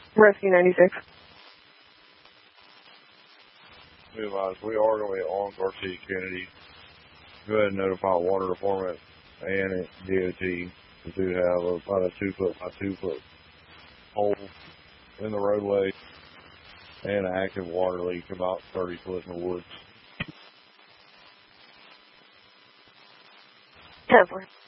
Rescue 96. Realize we are going to be on Garcia Kennedy. Go ahead and notify Water Department and DOT. We do have about a 2 foot by 2 foot hole in the roadway and an active water leak about 30 foot in the woods. 10-4.